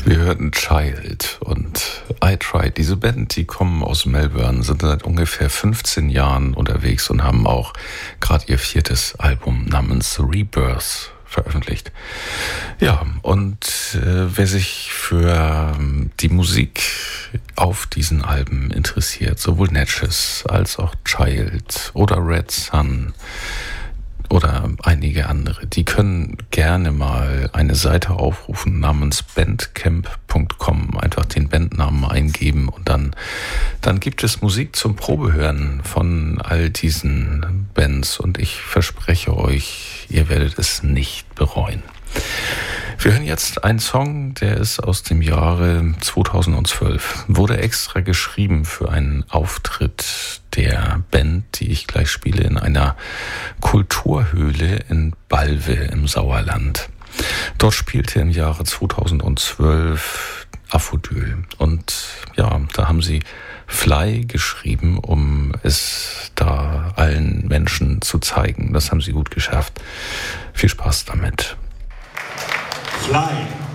Wir hörten Child und I Tried. Diese Band, die kommen aus Melbourne, sind seit ungefähr 15 Jahren unterwegs und haben auch gerade ihr 4. Album namens Rebirth veröffentlicht. Ja, und wer sich für die Musik auf diesen Alben interessiert, sowohl Natchez als auch Child oder Red Sun oder einige andere, die können gerne mal eine Seite aufrufen namens bandcamp.com, einfach den Bandnamen eingeben und dann gibt es Musik zum Probehören von all diesen Bands und ich verspreche euch, ihr werdet es nicht bereuen. Wir hören jetzt einen Song, der ist aus dem Jahre 2012, wurde extra geschrieben für einen Auftritt der Band, die ich gleich spiele, in einer Kulturhöhle in Balve im Sauerland. Dort spielte im Jahre 2012 Affodyl und ja, da haben sie Fly geschrieben, um es da allen Menschen zu zeigen. Das haben sie gut geschafft. Viel Spaß damit. Fly.